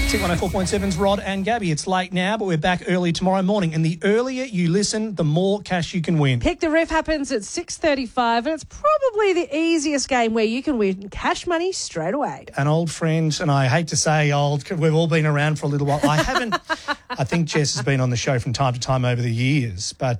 Tick 104.7's Rod and Gabby. It's late now, but we're back early tomorrow morning. And the earlier you listen, the more cash you can win. Pick the Riff happens at 6:35, and it's probably the easiest game where you can win cash money straight away. An old friend, and I hate to say old, we've all been around for a little while. I think Jess has been on the show from time to time over the years, but